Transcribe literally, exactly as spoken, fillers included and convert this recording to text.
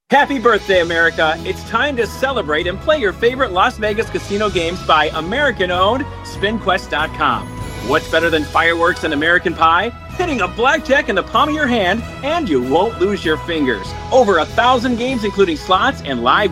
Happy birthday, America. It's time to celebrate and play your favorite Las Vegas casino games by American-owned Spin Quest dot com. What's better than fireworks and American pie? Hitting a blackjack in the palm of your hand, and you won't lose your fingers. Over a thousand games, including slots and live